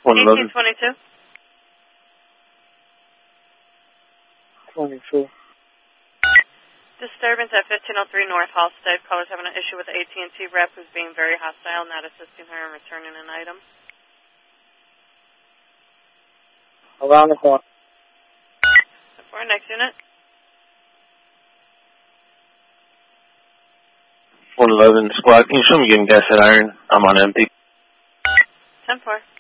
111. 1822. 22. Disturbance at 1503 North Halstead. Caller's having an issue with the AT&T rep who's being very hostile, not assisting her in returning an item. Around the corner. For next unit. 111 squad. Can you show me getting gas at Iron? I'm on empty. 10-4.